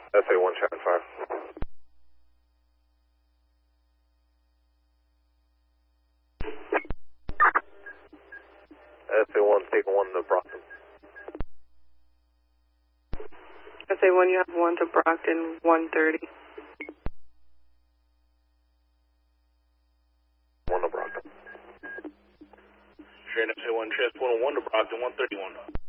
SA1 Chapman 5. SA1 taking 1 to Brockton. SA1, you have 1 to Brockton, 130. 1 to Brockton. Sharon SA1, transport 1 to Brockton, 131.